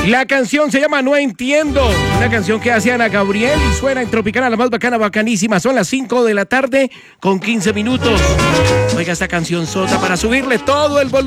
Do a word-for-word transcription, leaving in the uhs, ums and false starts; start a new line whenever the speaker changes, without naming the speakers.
La canción se llama No Entiendo, una canción que hace Ana Gabriel y suena en Tropicana, la más bacana, bacanísima. Son las cinco de la tarde con quince minutos. Oiga esta canción sota para subirle todo el volumen.